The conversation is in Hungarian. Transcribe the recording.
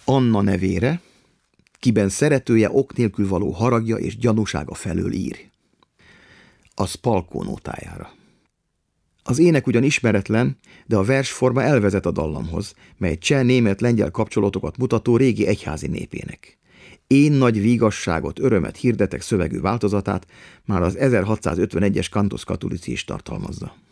Anna nevére, kiben szeretője ok nélkül való haragja és gyanúsága felől ír. A Spalkó nótájára. Az ének ugyan ismeretlen, de a versforma elvezet a dallamhoz, mely cseh-német-lengyel kapcsolatokat mutató régi egyházi népének. Én nagy vígasságot, örömet hirdetek szövegű változatát már az 1651-es Cantus Catholici is tartalmazza.